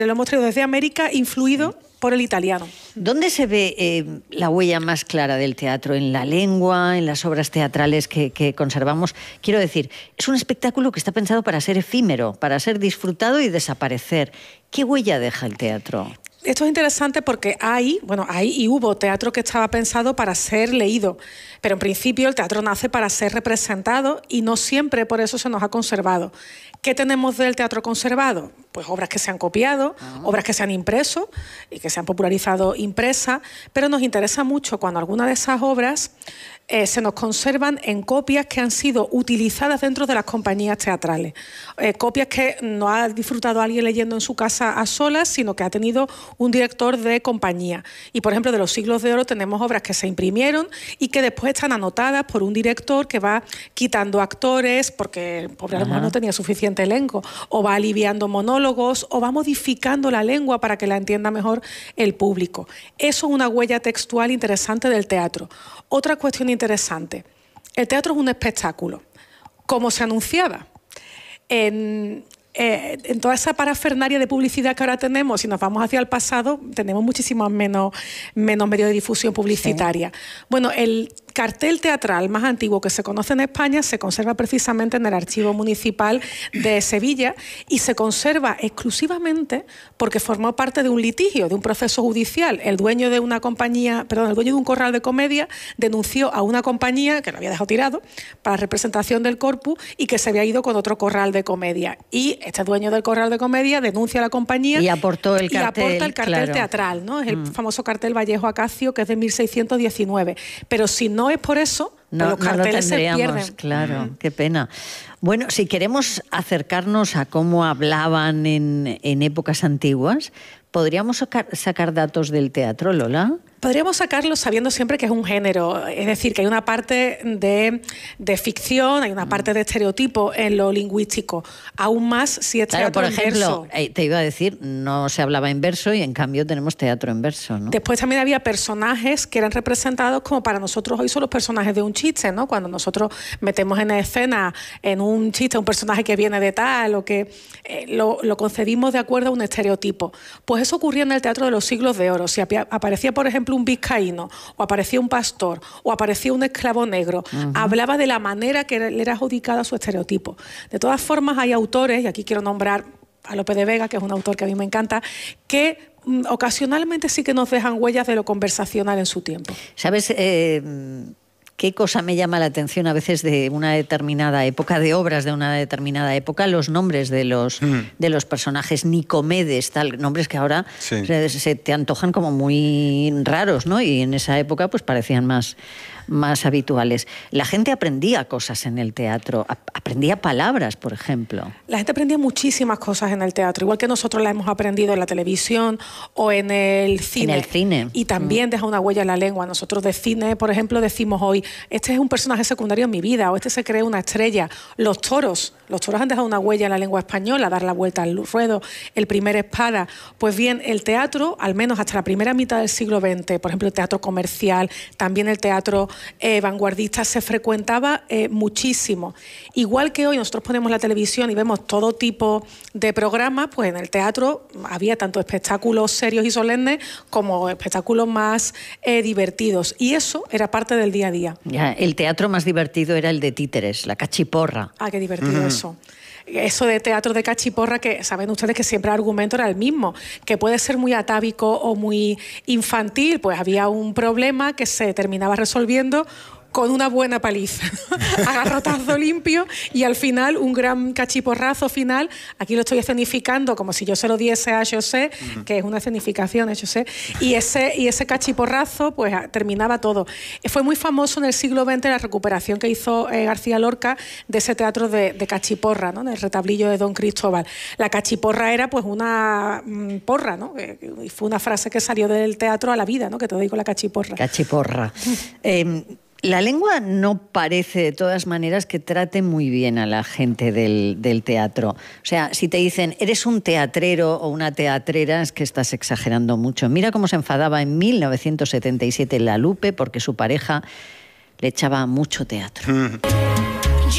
Lo hemos traído desde América, influido por el italiano. ¿Dónde se ve la huella más clara del teatro? ¿En la lengua, en las obras teatrales que conservamos? Quiero decir, es un espectáculo que está pensado para ser efímero, para ser disfrutado y desaparecer. ¿Qué huella deja el teatro? Esto es interesante porque hay y hubo teatro que estaba pensado para ser leído, pero en principio el teatro nace para ser representado y no siempre por eso se nos ha conservado. ¿Qué tenemos del teatro conservado? Pues obras que se han copiado, obras que se han impreso y que se han popularizado impresas, pero nos interesa mucho cuando alguna de esas obras se nos conservan en copias que han sido utilizadas dentro de las compañías teatrales. Copias que no ha disfrutado alguien leyendo en su casa a solas, sino que ha tenido un director de compañía. Y, por ejemplo, de los Siglos de Oro tenemos obras que se imprimieron y que después están anotadas por un director que va quitando actores, porque el pobre a lo mejor no tenía suficiente elenco, o va aliviando monólogos, o va modificando la lengua para que la entienda mejor el público. Eso es una huella textual interesante del teatro. Otra cuestión interesante, el teatro es un espectáculo. ¿Cómo se anunciaba? En toda esa parafernalia de publicidad que ahora tenemos, si nos vamos hacia el pasado, tenemos muchísimos menos medios de difusión publicitaria. Sí. Bueno, el cartel teatral más antiguo que se conoce en España se conserva precisamente en el Archivo Municipal de Sevilla y se conserva exclusivamente porque formó parte de un litigio, de un proceso judicial. El dueño de una compañía, el dueño de un corral de comedia denunció a una compañía que lo había dejado tirado para representación del corpus y que se había ido con otro corral de comedia. Y este dueño del corral de comedia denuncia a la compañía y aporta el cartel claro. Teatral, ¿no? Es el famoso cartel Vallejo Acacio, que es de 1619. Pero si no es por eso, los carteles se pierden. Claro, qué pena. Bueno, si queremos acercarnos a cómo hablaban en épocas antiguas, ¿podríamos sacar datos del teatro, Lola? Podríamos sacarlo sabiendo siempre que es un género, es decir, que hay una parte de ficción, hay una parte de estereotipo en lo lingüístico, aún más si es teatro por ejemplo, en verso. Te iba a decir, no se hablaba en verso y en cambio tenemos teatro en verso, ¿no? Después también había personajes que eran representados como para nosotros hoy son los personajes de un chiste, ¿no? Cuando nosotros metemos en escena en un chiste un personaje que viene de tal o que lo concebimos de acuerdo a un estereotipo. Pues eso ocurría en el teatro de los Siglos de Oro. Si aparecía, por ejemplo, un vizcaíno, o aparecía un pastor, o aparecía un esclavo negro, hablaba de la manera que le era adjudicada a su estereotipo. De todas formas, hay autores, y aquí quiero nombrar a Lope de Vega, que es un autor que a mí me encanta, que ocasionalmente sí que nos dejan huellas de lo conversacional en su tiempo. ¿Sabes qué cosa me llama la atención a veces de una determinada época, de obras de una determinada época? Los nombres de los personajes, Nicomedes, tal, nombres que ahora se te antojan como muy raros, ¿no? Y en esa época pues parecían más habituales. La gente aprendía cosas en el teatro, aprendía palabras, por ejemplo. La gente aprendía muchísimas cosas en el teatro, igual que nosotros las hemos aprendido en la televisión o en el cine. En el cine. Y también deja una huella en la lengua. Nosotros de cine, por ejemplo, decimos hoy, este es un personaje secundario en mi vida, o este se cree una estrella. Los toros han dejado una huella en la lengua española, dar la vuelta al ruedo, el primer espada. Pues bien, el teatro, al menos hasta la primera mitad del siglo XX, por ejemplo, el teatro comercial, también el teatro vanguardista, se frecuentaba muchísimo. Igual que hoy nosotros ponemos la televisión y vemos todo tipo de programas, pues en el teatro había tanto espectáculos serios y solemnes como espectáculos más divertidos. Y eso era parte del día a día. Ya, el teatro más divertido era el de títeres, la cachiporra. Ah, qué divertido eso. Eso de teatro de cachiporra, que saben ustedes que siempre el argumento era el mismo, que puede ser muy atávico o muy infantil, pues había un problema que se terminaba resolviendo con una buena paliza, agarrotazo limpio y al final un gran cachiporrazo final. Aquí lo estoy escenificando como si yo se lo diese a José, que es una escenificación de José, y ese cachiporrazo pues terminaba todo. Fue muy famoso en el siglo XX la recuperación que hizo García Lorca de ese teatro de cachiporra, ¿no? En el retablillo de Don Cristóbal. La cachiporra era pues una porra, ¿no? Y fue una frase que salió del teatro a la vida, ¿no? Que te digo, la cachiporra. Cachiporra. La lengua no parece, de todas maneras, que trate muy bien a la gente del teatro. O sea, si te dicen, eres un teatrero o una teatrera, es que estás exagerando mucho. Mira cómo se enfadaba en 1977 La Lupe porque su pareja le echaba mucho teatro.